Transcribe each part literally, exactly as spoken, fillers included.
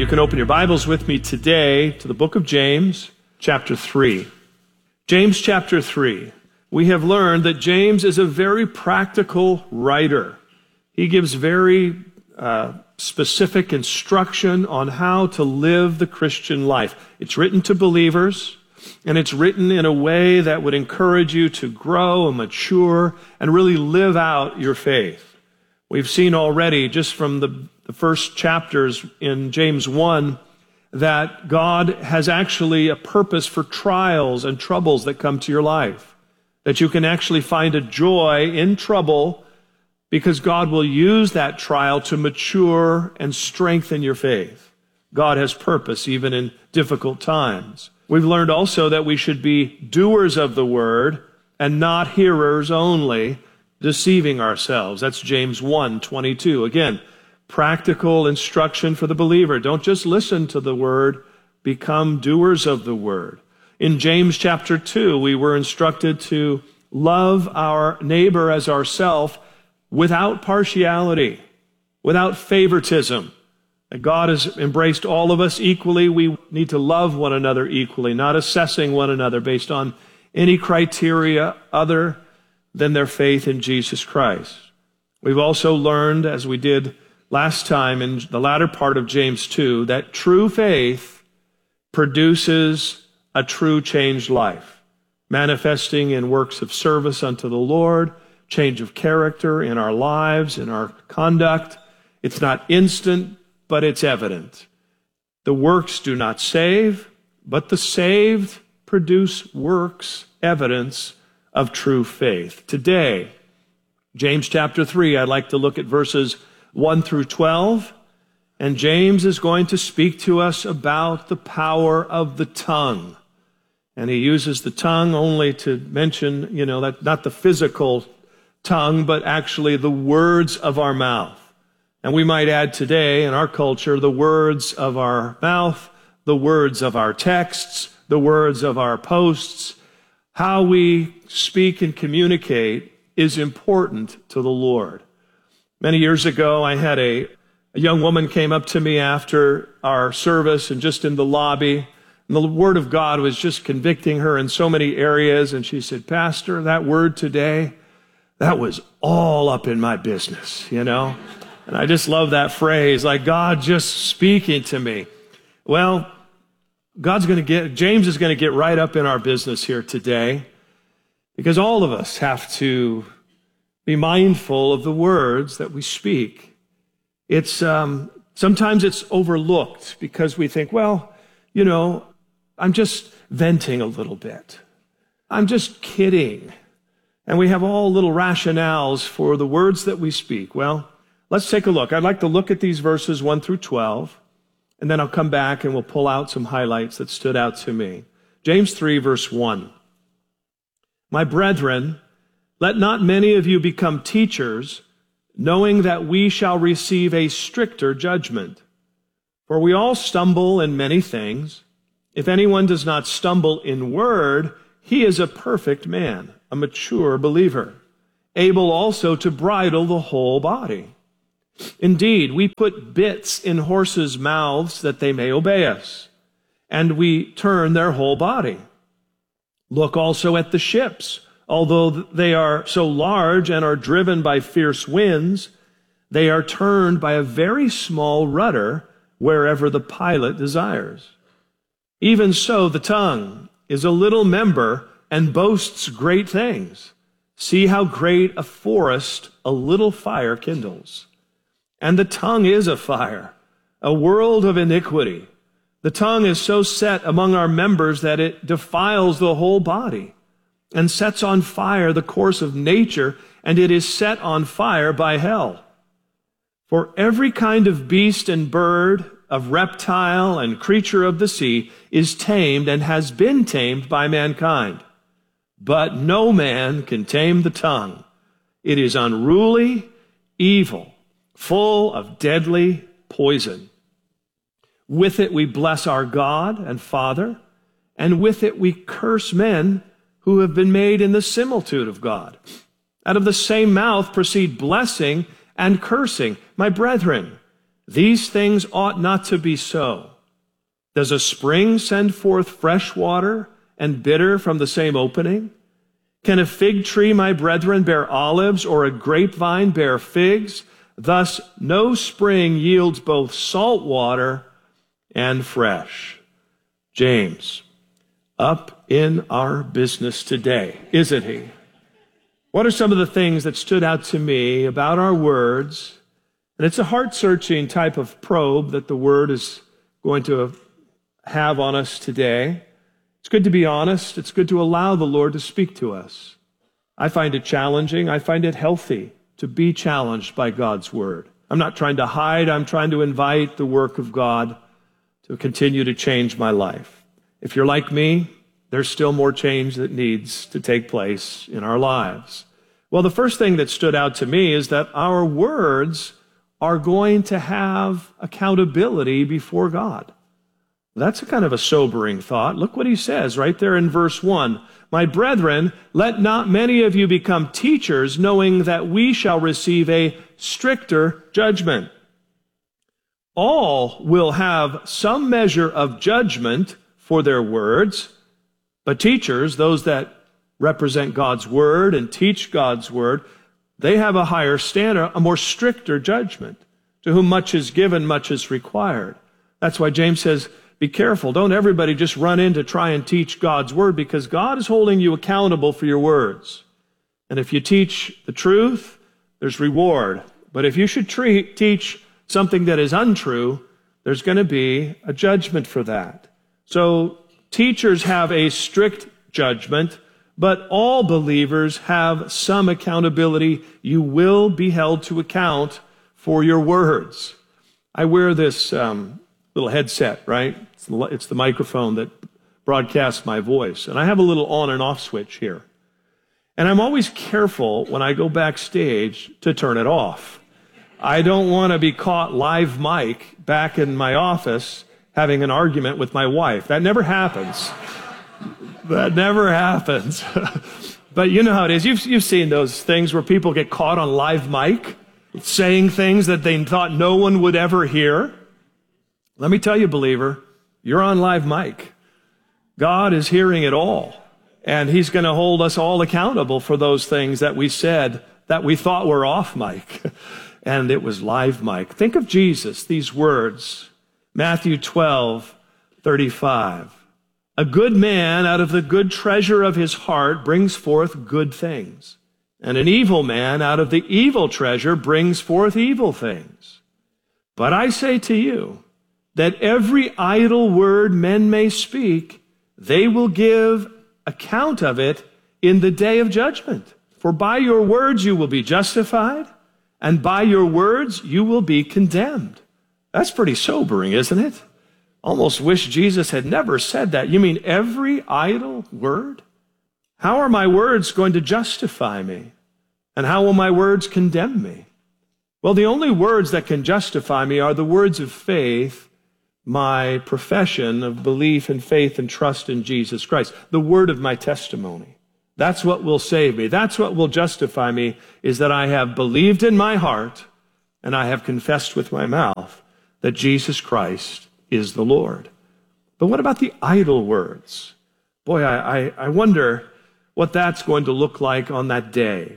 You can open your Bibles with me today to the book of James, chapter three. James chapter three. We have learned that James is a very practical writer. He gives very uh, specific instruction on how to live the Christian life. It's written to believers, and it's written in a way that would encourage you to grow and mature and really live out your faith. We've seen already, just from the, the first chapters in James one, that God has actually a purpose for trials and troubles that come to your life. That you can actually find a joy in trouble because God will use that trial to mature and strengthen your faith. God has purpose even in difficult times. We've learned also that we should be doers of the word and not hearers only, deceiving ourselves. That's James one twenty-two. Again, practical instruction for the believer. Don't just listen to the word, become doers of the word. In James chapter two, we were instructed to love our neighbor as ourselves without partiality, without favoritism. And God has embraced all of us equally. We need to love one another equally, not assessing one another based on any criteria other than their faith in Jesus Christ. We've also learned, as we did last time in the latter part of James two, that true faith produces a true changed life, manifesting in works of service unto the Lord, change of character in our lives, in our conduct. It's not instant, but it's evident. The works do not save, but the saved produce works, evidence of true faith. Today, James chapter three, I'd like to look at verses one through twelve, and James is going to speak to us about the power of the tongue. And he uses the tongue only to mention, you know, that not the physical tongue, but actually the words of our mouth. And we might add today in our culture, the words of our mouth, the words of our texts, the words of our posts. How we speak and communicate is important to the Lord. Many years ago, I had a, a young woman came up to me after our service and just in the lobby. And the Word of God was just convicting her in so many areas. And she said, "Pastor, that word today, that was all up in my business, you know?" And I just love that phrase, like God just speaking to me. Well, God's going to get, James is going to get right up in our business here today, because all of us have to be mindful of the words that we speak. It's, um, sometimes it's overlooked because we think, well, you know, I'm just venting a little bit. I'm just kidding. And we have all little rationales for the words that we speak. Well, let's take a look. I'd like to look at these verses one through twelve, and then I'll come back and we'll pull out some highlights that stood out to me. James three, verse one. "My brethren, let not many of you become teachers, knowing that we shall receive a stricter judgment. For we all stumble in many things. If anyone does not stumble in word, he is a perfect man, a mature believer, able also to bridle the whole body. Indeed, we put bits in horses' mouths that they may obey us, and we turn their whole body. Look also at the ships. Although they are so large and are driven by fierce winds, they are turned by a very small rudder wherever the pilot desires. Even so, the tongue is a little member and boasts great things. See how great a forest a little fire kindles. And the tongue is a fire, a world of iniquity. The tongue is so set among our members that it defiles the whole body and sets on fire the course of nature, and it is set on fire by hell. For every kind of beast and bird, of reptile and creature of the sea is tamed and has been tamed by mankind. But no man can tame the tongue. It is unruly, evil, full of deadly poison. With it we bless our God and Father, and with it we curse men who have been made in the similitude of God. Out of the same mouth proceed blessing and cursing. My brethren, These things ought not to be so. Does a spring send forth fresh water and bitter from the same opening? Can a fig tree, my brethren, bear olives, or a grapevine bear figs? Thus no spring yields both salt water and fresh. James, up in our business today, isn't he? What are some of the things that stood out to me about our words? And it's a heart-searching type of probe that the Word is going to have on us today. It's good to be honest. It's good to allow the Lord to speak to us. I find it challenging. I find it healthy to be challenged by God's Word. I'm not trying to hide. I'm trying to invite the work of God to continue to change my life. If you're like me, there's still more change that needs to take place in our lives. Well, the first thing that stood out to me is that our words are going to have accountability before God. That's a kind of a sobering thought. Look what he says right there in verse one. My brethren, let not many of you become teachers, knowing that we shall receive a stricter judgment. All will have some measure of judgment for their words, but teachers, those that represent God's word and teach God's word, they have a higher standard, a more stricter judgment. To whom much is given, much is required. That's why James says, be careful. Don't everybody just run in to try and teach God's word, because God is holding you accountable for your words. And if you teach the truth, there's reward. But if you should treat, teach something that is untrue, there's going to be a judgment for that. So teachers have a strict judgment, but all believers have some accountability. You will be held to account for your words. I wear this um, little headset, right? It's the, it's the microphone that broadcasts my voice. And I have a little on and off switch here. And I'm always careful when I go backstage to turn it off. I don't want to be caught live mic back in my office having an argument with my wife. That never happens. That never happens. But you know how it is. You've, you've seen those things where people get caught on live mic saying things that they thought no one would ever hear. Let me tell you, believer, you're on live mic. God is hearing it all. And he's going to hold us all accountable for those things that we said that we thought were off mic. And it was live mic. Think of Jesus, these words. Matthew twelve thirty-five. A good man out of the good treasure of his heart brings forth good things. And an evil man out of the evil treasure brings forth evil things. But I say to you that every idle word men may speak, they will give account of it in the day of judgment. For by your words you will be justified, and by your words you will be condemned. That's pretty sobering, isn't it? Almost wish Jesus had never said that. You mean every idle word? How are my words going to justify me? And how will my words condemn me? Well, the only words that can justify me are the words of faith, my profession of belief and faith and trust in Jesus Christ, the word of my testimony. That's what will save me. That's what will justify me, is that I have believed in my heart and I have confessed with my mouth that Jesus Christ is the Lord. But what about the idle words? Boy, I, I, I wonder what that's going to look like on that day.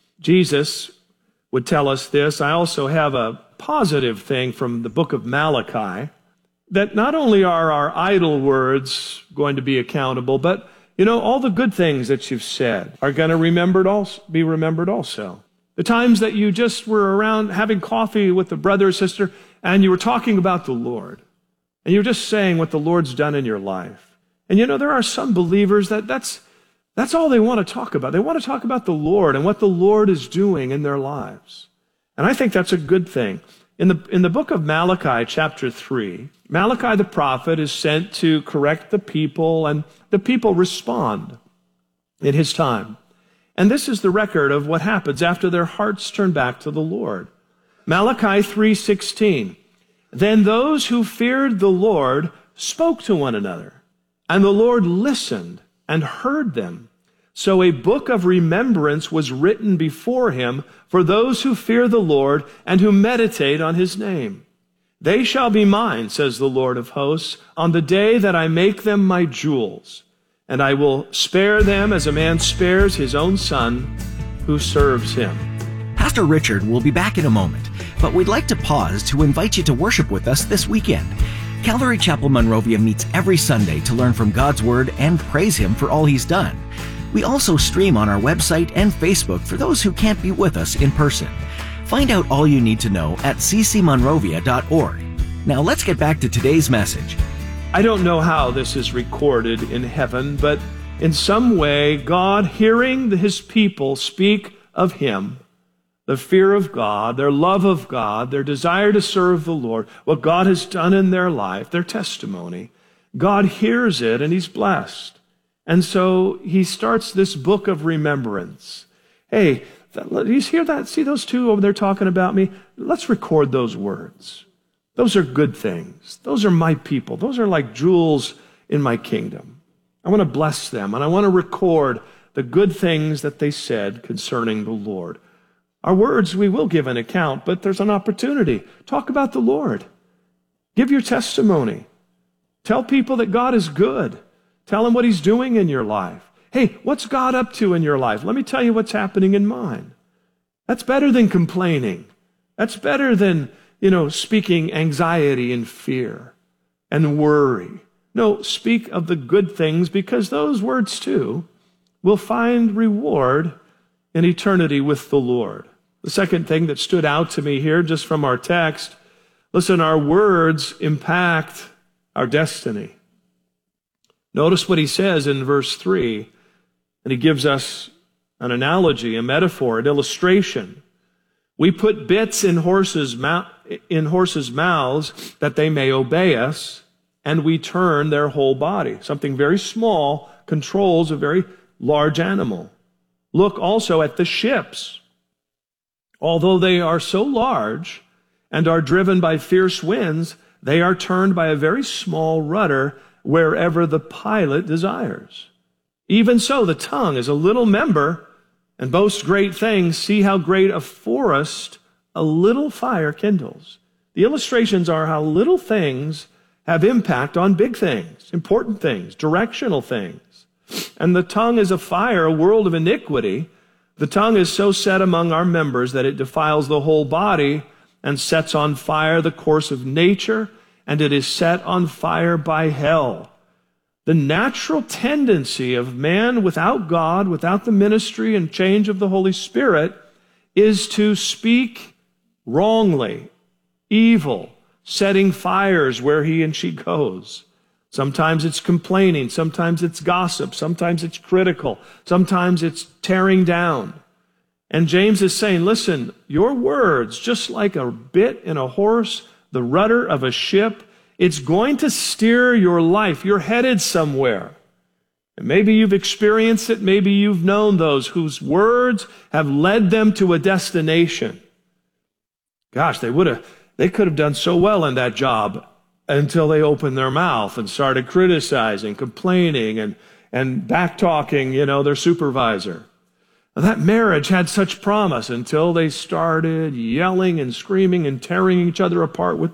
Jesus would tell us this. I also have a positive thing from the book of Malachi, that not only are our idle words going to be accountable, but, you know, all the good things that you've said are going to remembered also, be remembered also. The times that you just were around having coffee with a brother or sister and you were talking about the Lord, and you're just saying what the Lord's done in your life. And you know, there are some believers that that's, that's all they want to talk about. They want to talk about the Lord and what the Lord is doing in their lives. And I think that's a good thing. In the, in the book of Malachi, chapter three, Malachi the prophet is sent to correct the people, and the people respond in his time. And this is the record of what happens after their hearts turn back to the Lord. Malachi three sixteen. Then those who feared the Lord spoke to one another, and the Lord listened and heard them. So a book of remembrance was written before him for those who fear the Lord and who meditate on his name. They shall be mine, says the Lord of hosts, on the day that I make them my jewels, and I will spare them as a man spares his own son who serves him. Pastor Richard will be back in a moment, but we'd like to pause to invite you to worship with us this weekend. Calvary Chapel Monrovia meets every Sunday to learn from God's Word and praise Him for all He's done. We also stream on our website and Facebook for those who can't be with us in person. Find out all you need to know at c c monrovia dot org. Now let's get back to today's message. I don't know how this is recorded in heaven, but in some way, God, hearing His people speak of Him, the fear of God, their love of God, their desire to serve the Lord, what God has done in their life, their testimony, God hears it and He's blessed. And so He starts this book of remembrance. Hey, do you hear that? See those two over there talking about me? Let's record those words. Those are good things. Those are my people. Those are like jewels in my kingdom. I want to bless them, and I want to record the good things that they said concerning the Lord. Our words, we will give an account, but there's an opportunity. Talk about the Lord. Give your testimony. Tell people that God is good. Tell them what He's doing in your life. Hey, what's God up to in your life? Let me tell you what's happening in mine. That's better than complaining. That's better than, you know, speaking anxiety and fear and worry. No, speak of the good things, because those words too will find reward in eternity with the Lord. The second thing that stood out to me here, just from our text, listen, our words impact our destiny. Notice what he says in verse three, and he gives us an analogy, a metaphor, an illustration. We put bits in horses' mouth, in horses' mouths that they may obey us, and we turn their whole body. Something very small controls a very large animal. Look also at the ships. Although they are so large and are driven by fierce winds, they are turned by a very small rudder wherever the pilot desires. Even so, the tongue is a little member and boasts great things. See how great a forest a little fire kindles. The illustrations are how little things have impact on big things, important things, directional things. And the tongue is a fire, a world of iniquity. The tongue is so set among our members that it defiles the whole body and sets on fire the course of nature, and it is set on fire by hell. The natural tendency of man without God, without the ministry and change of the Holy Spirit, is to speak wrongly, evil, setting fires where he and she goes. Sometimes it's complaining, sometimes it's gossip, sometimes it's critical, sometimes it's tearing down. And James is saying, listen, your words, just like a bit in a horse, the rudder of a ship, it's going to steer your life. You're headed somewhere. And maybe you've experienced it, maybe you've known those whose words have led them to a destination. Gosh, they would have, they could have done so well in that job until they opened their mouth and started criticizing, complaining, and, and back-talking, you know, their supervisor. That marriage had such promise until they started yelling and screaming and tearing each other apart with